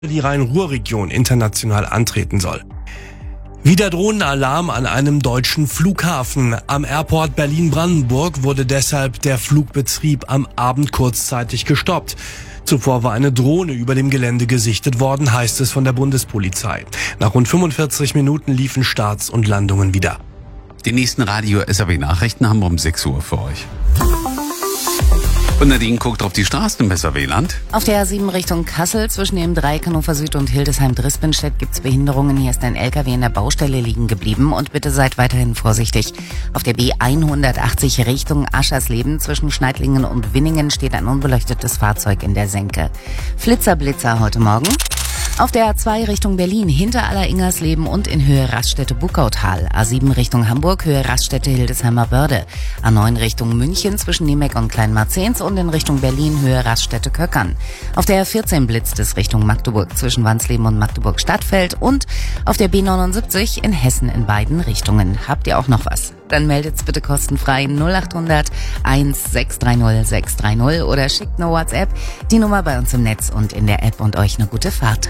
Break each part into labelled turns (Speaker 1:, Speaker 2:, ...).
Speaker 1: die Rhein-Ruhr-Region international antreten soll. Wieder Drohnenalarm an einem deutschen Flughafen. Am Airport Berlin-Brandenburg wurde deshalb der Flugbetrieb am Abend kurzzeitig gestoppt. Zuvor war eine Drohne über dem Gelände gesichtet worden, heißt es von der Bundespolizei. Nach rund 45 Minuten liefen Starts und Landungen wieder.
Speaker 2: Die nächsten Radio-SAW-Nachrichten haben wir um 6 Uhr für euch. Und Nadine guckt auf die Straßen im SAW-Land.
Speaker 3: Auf der A7 Richtung Kassel zwischen dem Dreieck Hannover Süd und Hildesheim-Drispenstedt gibt's Behinderungen. Hier ist ein LKW in der Baustelle liegen geblieben und bitte seid weiterhin vorsichtig. Auf der B180 Richtung Aschersleben zwischen Schneidlingen und Winningen steht ein unbeleuchtetes Fahrzeug in der Senke. Blitzer heute Morgen. Auf der A2 Richtung Berlin, hinter Aller-Ingersleben und in Höhe Raststätte-Buckautal. A7 Richtung Hamburg, Höhe Raststätte-Hildesheimer Börde. A9 Richtung München zwischen Niemeck und Kleinmarzens und in Richtung Berlin, Höhe Raststätte-Köckern. Auf der A14 blitzt es Richtung Magdeburg zwischen Wansleben und Magdeburg-Stadtfeld und auf der B79 in Hessen in beiden Richtungen. Habt ihr auch noch was? Dann meldet's bitte kostenfrei 0800 1630 630 oder schickt eine WhatsApp, die Nummer bei uns im Netz und in der App und euch eine gute Fahrt.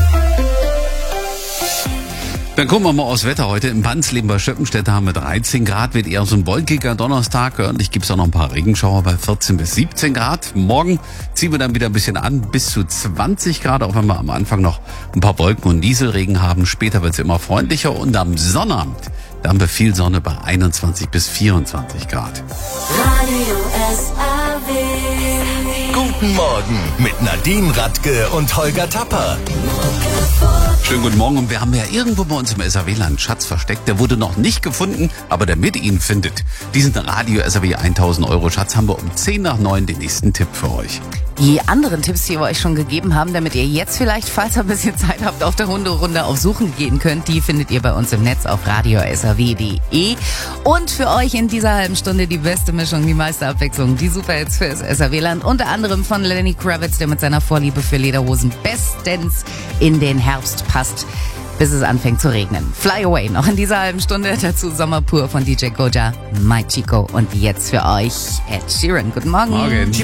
Speaker 2: Dann gucken wir mal aufs Wetter heute. Im Wansleben bei Schöppenstedt haben wir 13 Grad, wird eher so ein wolkiger Donnerstag. Örtlich gibt's auch noch ein paar Regenschauer bei 14 bis 17 Grad. Morgen ziehen wir dann wieder ein bisschen an, bis zu 20 Grad, auch wenn wir am Anfang noch ein paar Wolken und Nieselregen haben. Später wird's immer freundlicher und am Sonnabend, da haben wir viel Sonne bei 21 bis 24 Grad.
Speaker 4: Radio SAW.
Speaker 5: Guten Morgen mit Nadine Radke und Holger Tapper.
Speaker 2: Schönen guten Morgen, und wir haben ja irgendwo bei uns im SAW-Land Schatz versteckt. Der wurde noch nicht gefunden, aber der mit ihn findet. Diesen Radio-SAW 1000 Euro Schatz haben wir um 10 nach 9 den nächsten Tipp für euch.
Speaker 3: Die anderen Tipps, die wir euch schon gegeben haben, damit ihr jetzt vielleicht, falls ihr ein bisschen Zeit habt, auf der Hunderunde auf Suchen gehen könnt, die findet ihr bei uns im Netz auf radiosaw.de. Und für euch in dieser halben Stunde die beste Mischung, die meiste Abwechslung, die Superhits fürs SAW-Land, unter anderem von Lenny Kravitz, der mit seiner Vorliebe für Lederhosen bestens in den Herbst passt, bis es anfängt zu regnen. Fly Away noch in dieser halben Stunde, dazu Sommer pur von DJ Goja, My Chico und jetzt für euch Ed Sheeran. Guten Morgen.
Speaker 2: Morgen.